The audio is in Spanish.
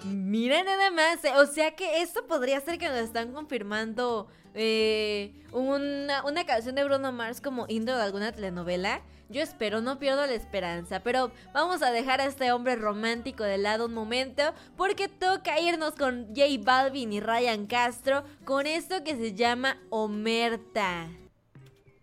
Mira nada más, o sea que esto podría ser que nos están confirmando una canción de Bruno Mars como intro de alguna telenovela. Yo espero, no pierdo la esperanza, pero vamos a dejar a este hombre romántico de lado un momento porque toca irnos con J Balvin y Ryan Castro con esto que se llama Omerta.